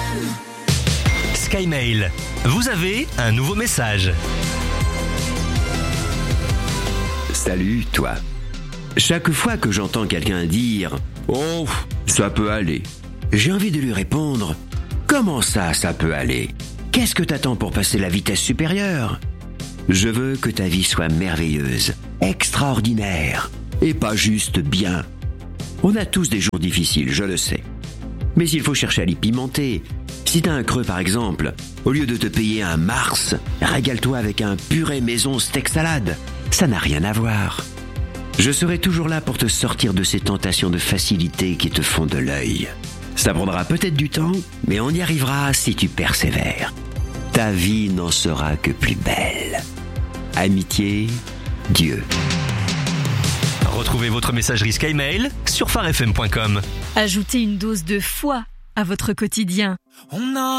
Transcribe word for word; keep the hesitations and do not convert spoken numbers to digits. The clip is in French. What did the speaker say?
Skymail, vous avez un nouveau message. Salut, toi. Chaque fois que j'entends quelqu'un dire « Oh, ça peut aller », j'ai envie de lui répondre « Comment ça, ça peut aller ? Qu'est-ce que t'attends pour passer la vitesse supérieure ? Je veux que ta vie soit merveilleuse, extraordinaire, et pas juste bien. On a tous des jours difficiles, je le sais. Mais il faut chercher à l'y pimenter. Si t'as un creux par exemple, au lieu de te payer un Mars, régale-toi avec un purée maison steak salade. Ça n'a rien à voir. Je serai toujours là pour te sortir de ces tentations de facilité qui te font de l'œil. Ça prendra peut-être du temps, mais on y arrivera si tu persévères. Ta vie n'en sera que plus belle. Amitié, Dieu. Retrouvez votre messagerie Skymail sur phare f m point com. Ajoutez une dose de foi à votre quotidien. On a